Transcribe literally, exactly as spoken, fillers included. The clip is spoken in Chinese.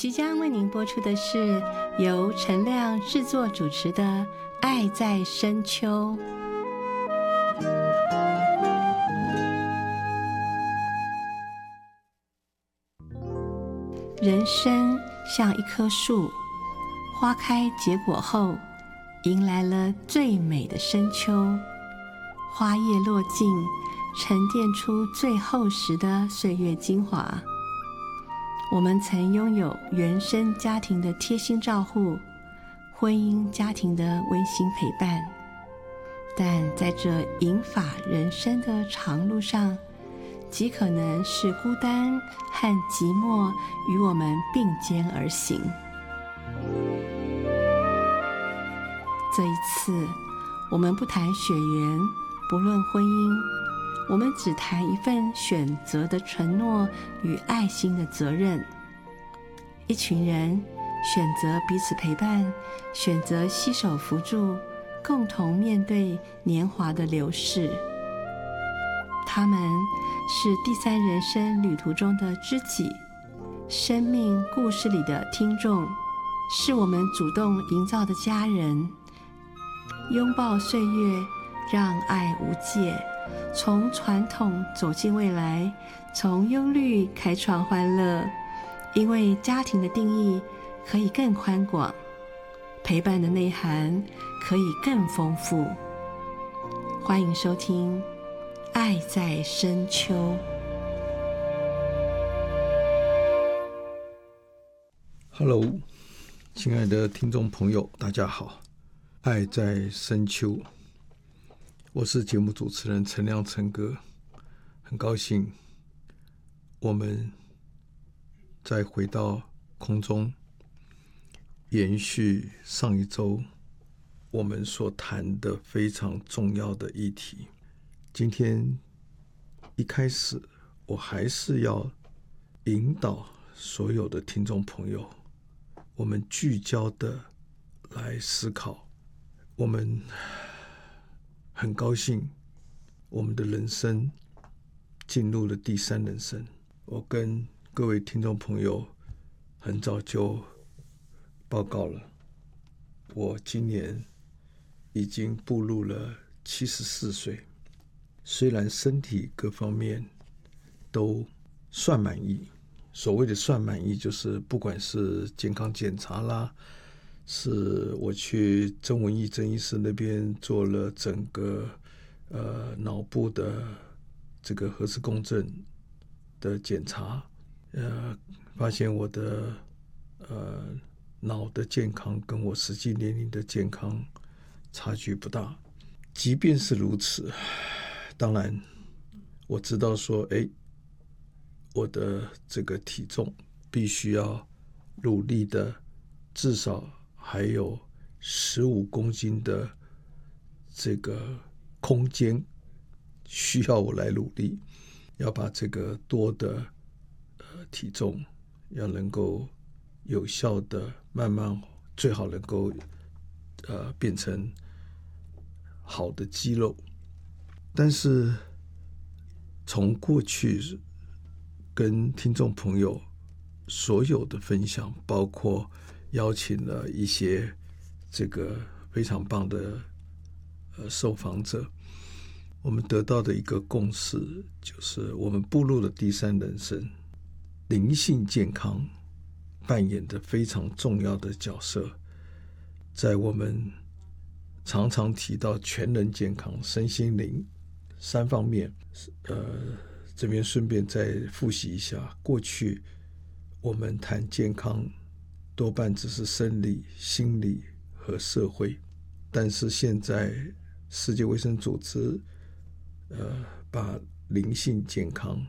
即将为您播出的是由陈亮制作主持的《爱在深秋》。人生像一棵树，花开结果后，迎来了最美的深秋。花叶落尽，沉淀出最厚实的岁月精华。我们曾拥有原生家庭的贴心照护，婚姻家庭的温馨陪伴，但在这银发人生的长路上，极可能是孤单和寂寞与我们并肩而行。这一次，我们不谈血缘，不论婚姻，我们只谈一份选择的承诺与爱心的责任。一群人选择彼此陪伴，选择携手扶助，共同面对年华的流逝。他们是第三人生旅途中的知己，生命故事里的听众，是我们主动营造的家人。拥抱岁月，让爱无界，从传统走进未来，从忧虑开创欢乐。因为家庭的定义可以更宽广，陪伴的内涵可以更丰富。欢迎收听《爱在深秋》。 Hello， 亲爱的听众朋友，大家好，爱在深秋，我是节目主持人陈亮陈哥，很高兴我们再回到空中，延续上一周我们所谈的非常重要的议题。今天一开始，我还是要引导所有的听众朋友，我们聚焦的来思考。我们很高兴我们的人生进入了第三人生。我跟各位听众朋友很早就报告了，我今年已经步入了七十四岁，虽然身体各方面都算满意，所谓的算满意就是不管是健康检查啦，是我去曾文义曾医师那边做了整个呃脑部的这个核磁共振的检查，呃，发现我的呃脑的健康跟我实际年龄的健康差距不大。即便是如此，当然我知道说，哎，我的这个体重必须要努力的，至少还有十五公斤的这个空间需要我来努力，要把这个多的呃体重要能够有效的慢慢，最好能够呃变成好的肌肉。但是从过去跟听众朋友所有的分享，包括邀请了一些这个非常棒的呃受访者，我们得到的一个共识就是我们步入了第三人生，灵性健康扮演的非常重要的角色。在我们常常提到全人健康、身心灵三方面，呃，这边顺便再复习一下，过去我们谈健康多半只是生理、心理和社会，但是现在世界卫生组织呃，把灵性健康